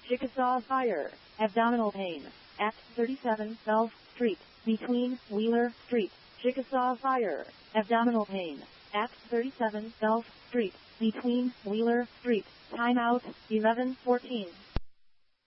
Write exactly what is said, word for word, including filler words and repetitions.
Chickasaw Fire, abdominal pain, at thirty-seven Gulf Street, between Wheeler Street. Chickasaw Fire, abdominal pain, at thirty-seven Gulf Street, between Wheeler Street. Timeout, eleven fourteen.